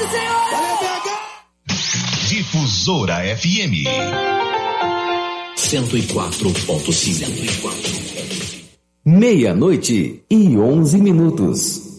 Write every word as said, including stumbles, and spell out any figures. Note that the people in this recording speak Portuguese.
Obrigado, Senhor! Valeu, B H! Difusora F M cento e quatro ponto cinco. Meia-noite e onze minutos.